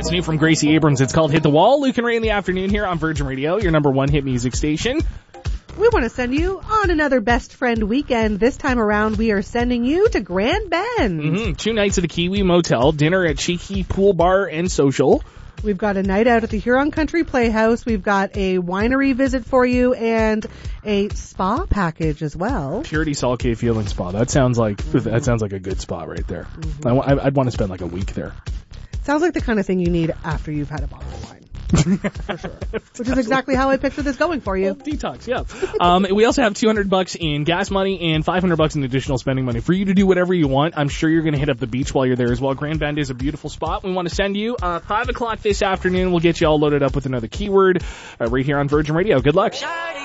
It's new from Gracie Abrams. It's called Hit the Wall. Luke and Ray in the afternoon here on Virgin Radio, your number one hit music station. We want to send you on another Best Friend weekend. This time around, we are sending you to Grand Bend. 2 nights at the Kiwi Motel, dinner at Cheeky Pool Bar and Social. We've got a night out at the Huron Country Playhouse. We've got a winery visit for you and a spa package as well. Purity Salt Cave Feeling Spa. That sounds like a good spot right there. I'd want to spend like a week there. Sounds like the kind of thing you need after you've had a bottle of wine. For sure. Which is exactly how I picture this going for you. Well, detox, yeah. We also have $200 in gas money and $500 in additional spending money for you to do whatever you want. I'm sure you're going to hit up the beach while you're there as well. Grand Bend is a beautiful spot. We want to send you 5 o'clock this afternoon. We'll get you all loaded up with another keyword right here on Virgin Radio. Good luck.